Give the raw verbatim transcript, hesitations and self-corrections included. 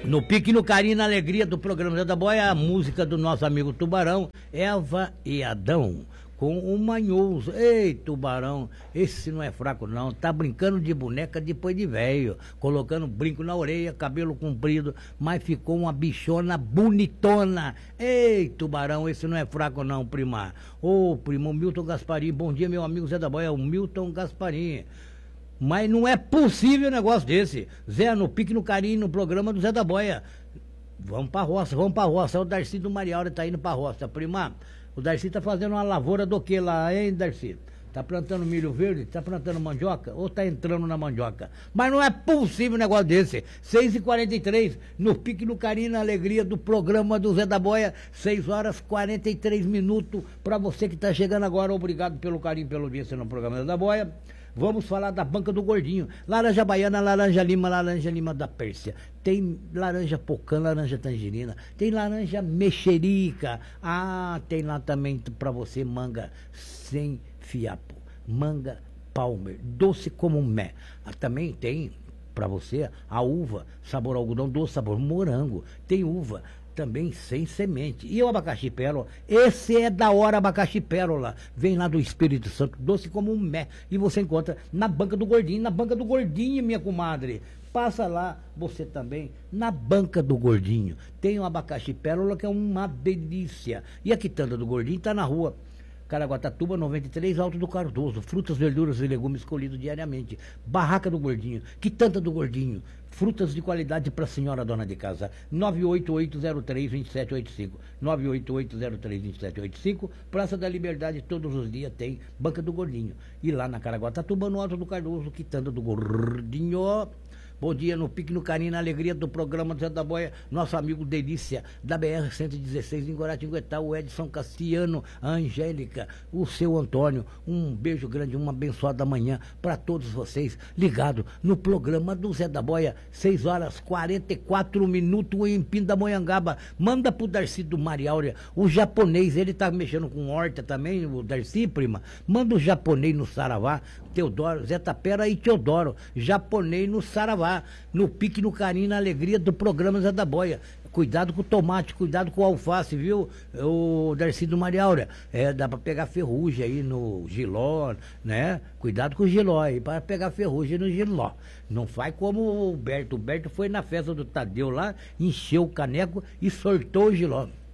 No pique, no carinho, na alegria do programa Zé da Boia, a música do nosso amigo Tubarão, Eva e Adão, com o Manhoso. Ei, Tubarão, esse não é fraco não, tá brincando de boneca depois de velho, colocando brinco na orelha, cabelo comprido, mas ficou uma bichona bonitona. Ei, Tubarão, esse não é fraco não, prima. Ô, primo, Milton Gasparim, bom dia, meu amigo Zé da Boia, o Milton Gasparim. Mas não é possível um negócio desse. Zé, no pique, no carinho, no programa do Zé da Boia. Vamos pra roça, vamos pra roça. O Darcy do Mariaura tá indo pra roça. Prima, o Darcy tá fazendo uma lavoura do que lá, hein, Darcy? Tá plantando milho verde? Tá plantando mandioca? Ou tá entrando na mandioca? Mas não é possível um negócio desse. seis e quarenta e três, no pique, no carinho, na alegria do programa do Zé da Boia. seis horas e quarenta e três minutos. Pra você que tá chegando agora, obrigado pelo carinho, pelo audiência no programa Zé da Boia. Vamos falar da banca do gordinho. Laranja baiana, laranja lima, laranja lima da Pérsia. Tem laranja pocã, laranja tangerina. Tem laranja mexerica. Ah, tem lá também pra você manga sem fiapo. Manga Palmer, doce como mé. Ah, também tem pra você a uva, sabor algodão doce, sabor morango. Tem uva também sem semente. E o abacaxi pérola, esse é da hora, abacaxi pérola, vem lá do Espírito Santo, doce como um mé, e você encontra na banca do gordinho, na banca do gordinho, minha comadre. Passa lá, você também, na banca do gordinho. Tem o abacaxi pérola, que é uma delícia. E a quitanda do gordinho tá na rua Caraguatatuba noventa e três, Alto do Cardoso. Frutas, verduras e legumes colhidos diariamente. Barraca do Gordinho, quitanda do Gordinho. Frutas de qualidade para a senhora dona de casa. nove oito oito zero três, dois sete oito cinco. nove oito oito zero três, dois sete oito cinco. Praça da Liberdade, todos os dias tem Banca do Gordinho. E lá na Caraguatatuba, no Alto do Cardoso, quitanda do Gordinho. Bom dia, no pique, no carinho, na alegria do programa do Zé da Boia, nosso amigo Delícia, da B R cento e dezesseis, em Guaratinguetá, o Edson Cassiano, a Angélica, o seu Antônio. Um beijo grande, uma abençoada manhã para todos vocês, ligado no programa do Zé da Boia, seis horas e quarenta e quatro minutos em Pindamonhangaba. Manda pro Darcy do Mariáurea, o japonês, ele tá mexendo com horta também, o Darcy, prima. Manda o japonês no Saravá, Teodoro, Zé Tapera e Teodoro, japonês no Saravá. No pique, no carinho, na alegria do programa Zé da Boia. Cuidado com o tomate, cuidado com o alface, viu? O Darcy do Mariaura. É, dá pra pegar ferrugem aí no giló, né? Cuidado com o giló aí, para pegar ferrugem no giló. Não faz como o Berto. O Berto foi na festa do Tadeu lá, encheu o caneco e sortou o giló.